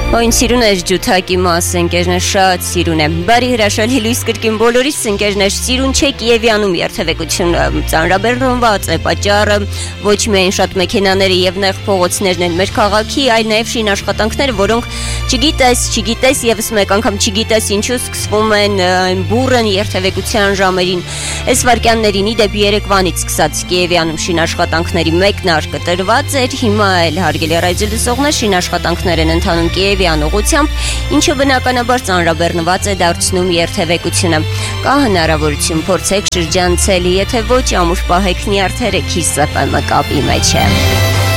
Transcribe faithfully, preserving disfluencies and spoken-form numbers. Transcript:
Այն սիրուն է ջութակի մաս, ընկերներ, շատ սիրուն է։ Բարի հրաշալի լույս կրկին բոլորիս, ընկերներ, սիրուն չէ Կիևյանում երթևեկությունը ծանրաբեռնված է, պատճառը ոչ միայն շատ մեքենաները եւ նեղ փողոցներն են մեր քաղաքի, այլ նաեւ շին աշխատանքները, որոնք չգիտես, չգիտես եւս մեկ անգամ չգիտես ինչու սկսվում են այն բուրըն երթևեկության ժամերին։ Այս վարքյաններին իդեպ երեկվանից սկսած Կիևյանում շին աշխատանքների մեկնարկը տրված էր, հիմա էլ հարգելի ռադիո լսողներ շին աշխատանքներ են ընթանում Կիևյան ուղղությամբ, ինչը բնականաբար ծանրաբեռնված է դարձնում երթևեկությունը։ Կա հնարավորություն փորձեք շրջանցել, եթե ոչ ամուր պահեք նյարդերը Kiss F M կապի մեջ է։